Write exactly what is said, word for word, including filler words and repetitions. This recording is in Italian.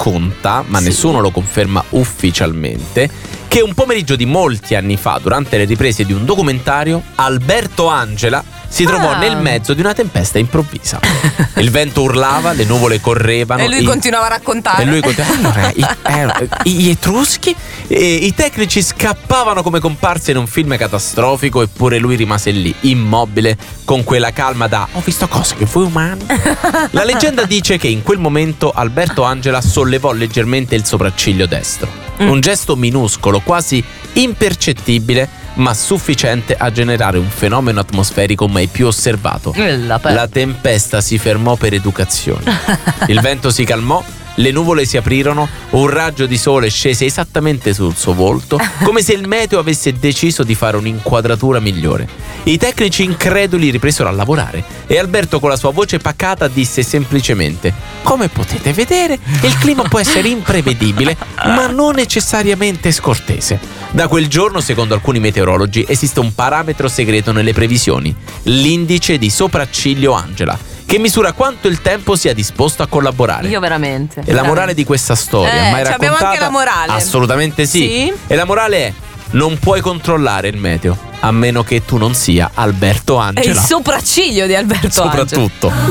racconta, ma Sì. nessuno lo conferma ufficialmente, che un pomeriggio di molti anni fa, durante le riprese di un documentario, Alberto Angela si trovò Ah. nel mezzo di una tempesta improvvisa. Il vento urlava, le nuvole correvano. E lui i- continuava a raccontare. E lui continuava. Allora, i, eh, gli Etruschi, e i tecnici scappavano come comparse in un film catastrofico, eppure lui rimase lì, immobile, con quella calma da "ho visto cose che voi umani". La leggenda dice che in quel momento Alberto Angela sollevò leggermente il sopracciglio destro. Mm. Un gesto minuscolo, quasi impercettibile, ma sufficiente a generare un fenomeno atmosferico mai più osservato. La pe- La tempesta si fermò per educazione. Il vento si calmò, le nuvole si aprirono, un raggio di sole scese esattamente sul suo volto, come se il meteo avesse deciso di fare un'inquadratura migliore. I tecnici increduli ripresero a lavorare e Alberto, con la sua voce pacata, disse semplicemente: "Come potete vedere, il clima può essere imprevedibile, ma non necessariamente scortese". Da quel giorno, secondo alcuni meteorologi, esiste un parametro segreto nelle previsioni: l'indice di sopracciglio Angela, che misura quanto il tempo sia disposto a collaborare. Io veramente. E la morale di questa storia, Eh, mai cioè, abbiamo raccontata? anche la morale. Assolutamente sì. Sì? E la morale è: non puoi controllare il meteo, a meno che tu non sia Alberto È il Angela. sopracciglio di Alberto Angela. Soprattutto.